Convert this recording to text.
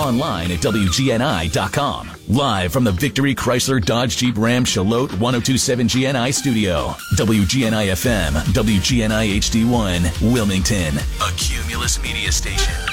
online at WGNI.com. Live from the Victory Chrysler Dodge Jeep Ram Charlotte 1027 GNI studio. WGNI FM, WGNI HD1, Wilmington, a Cumulus Media station.